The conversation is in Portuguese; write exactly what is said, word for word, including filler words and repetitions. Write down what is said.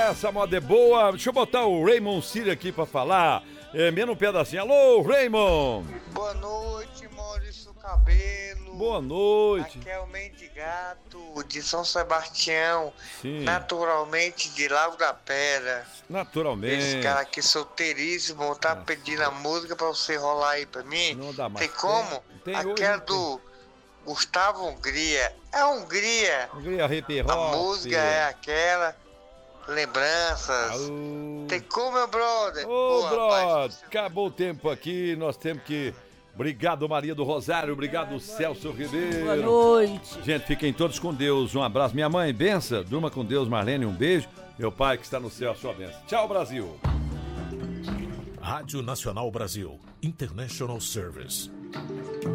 essa moda é boa. Deixa eu botar o Raymond Ciro aqui pra falar. É, menos um pedacinho. Alô, Raymond. Boa noite, Maurício Cabelo. Boa noite. Aqui é o Mendigato de São Sebastião. Sim. Naturalmente de Lago da Pedra. Naturalmente. Esse cara aqui solteiríssimo tá Nossa. pedindo a música pra você rolar aí pra mim. Não dá mais. Tem como? Tem, tem Aquela hoje, do Gustavo Hungria. É Hungria. Hungria, hip hop. A música é aquela. Lembranças. Aú. Tem como, meu brother? Ô, Pô, brother, rapaz, acabou o tempo aqui, nós temos que... Obrigado, Maria do Rosário, obrigado, Celso Ribeiro. Boa noite. Gente, fiquem todos com Deus, um abraço. Minha mãe, benção, durma com Deus, Marlene, um beijo. Meu pai que está no céu, a sua benção. Tchau, Brasil. Rádio Nacional Brasil, International Service.